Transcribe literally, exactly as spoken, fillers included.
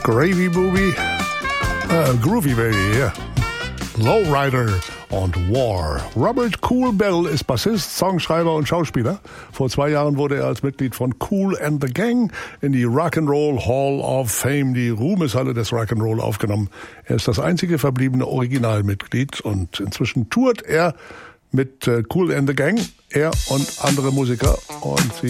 Gravy Booby, uh, Groovy Baby, yeah. Lowrider und War. Robert Cool Bell ist Bassist, Songschreiber und Schauspieler. Vor zwei Jahren wurde er als Mitglied von Kool and the Gang in die Rock'n'Roll Hall of Fame, die Ruhmeshalle des Rock'n'Roll, aufgenommen. Er ist das einzige verbliebene Originalmitglied und inzwischen tourt er mit Kool and the Gang, er und andere Musiker, und sie